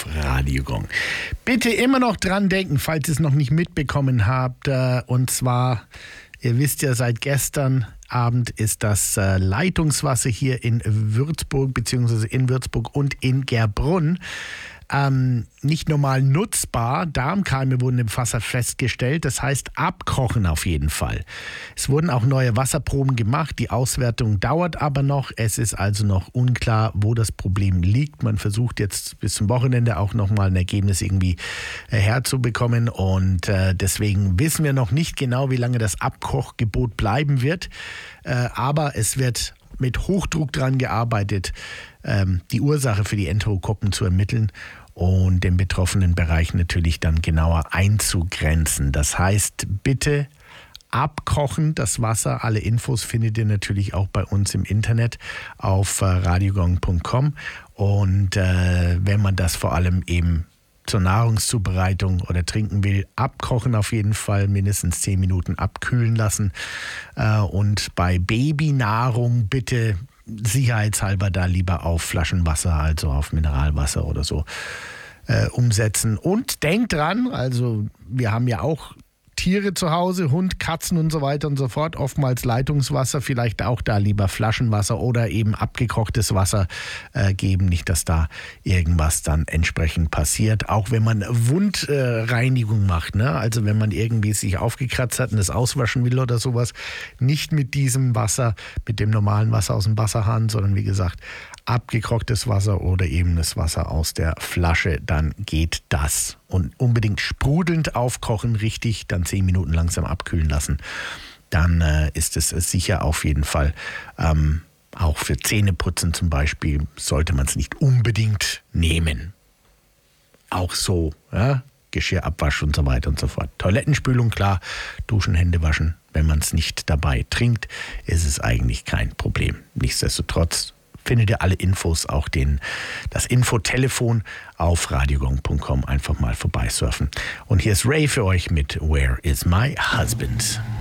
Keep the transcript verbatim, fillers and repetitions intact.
auf Radio Gong. Bitte immer noch dran denken, falls ihr es noch nicht mitbekommen habt. Und zwar, ihr wisst ja, seit gestern Abend ist das Leitungswasser hier in Würzburg, beziehungsweise in Würzburg und in Gerbrunn Ähm, nicht normal nutzbar. Darmkeime wurden im Wasser festgestellt, das heißt abkochen auf jeden Fall. Es wurden auch neue Wasserproben gemacht, die Auswertung dauert aber noch. Es ist also noch unklar, wo das Problem liegt. Man versucht jetzt bis zum Wochenende auch nochmal ein Ergebnis irgendwie äh, herzubekommen und äh, deswegen wissen wir noch nicht genau, wie lange das Abkochgebot bleiben wird, äh, aber es wird mit Hochdruck dran gearbeitet, ähm, die Ursache für die Enterokokken zu ermitteln und den betroffenen Bereich natürlich dann genauer einzugrenzen. Das heißt, bitte abkochen das Wasser. Alle Infos findet ihr natürlich auch bei uns im Internet auf äh, radiogong punkt com und äh, wenn man das vor allem eben zur Nahrungszubereitung oder trinken will, abkochen auf jeden Fall, mindestens zehn Minuten abkühlen lassen. Und bei Babynahrung bitte sicherheitshalber da lieber auf Flaschenwasser, also auf Mineralwasser oder so äh, umsetzen. Und denkt dran, also wir haben ja auch Tiere zu Hause, Hund, Katzen und so weiter und so fort, oftmals Leitungswasser, vielleicht auch da lieber Flaschenwasser oder eben abgekochtes Wasser äh, geben, nicht, dass da irgendwas dann entsprechend passiert. Auch wenn man Wundreinigung äh, macht, ne? Also wenn man irgendwie sich aufgekratzt hat und das auswaschen will oder sowas, nicht mit diesem Wasser, mit dem normalen Wasser aus dem Wasserhahn, sondern wie gesagt, abgekochtes Wasser oder eben das Wasser aus der Flasche, dann geht das. Und unbedingt sprudelnd aufkochen, richtig, dann zehn Minuten langsam abkühlen lassen. Dann äh, ist es sicher auf jeden Fall. Ähm, auch für Zähneputzen zum Beispiel sollte man es nicht unbedingt nehmen. Auch so, ja, Geschirrabwasch und so weiter und so fort. Toilettenspülung, klar, duschen, Hände waschen. Wenn man es nicht dabei trinkt, ist es eigentlich kein Problem. Nichtsdestotrotz findet ihr alle Infos, auch den, das Infotelefon auf radiogong punkt com. Einfach mal vorbeisurfen. Und hier ist Ray für euch mit Where is my husband?